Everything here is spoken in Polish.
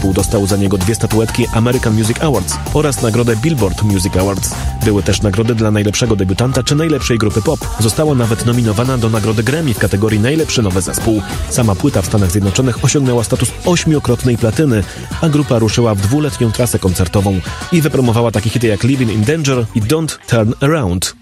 zespół dostał za niego 2 statuetki American Music Awards oraz nagrodę Billboard Music Awards. Były też nagrody dla najlepszego debiutanta czy najlepszej grupy pop. Została nawet nominowana do nagrody Grammy w kategorii Najlepszy nowy zespół. Sama płyta w Stanach Zjednoczonych osiągnęła status 8-krotnej platyny, a grupa ruszyła w 2-letnią trasę koncertową i wypromowała takie hity jak Living in Danger i Don't Turn Around.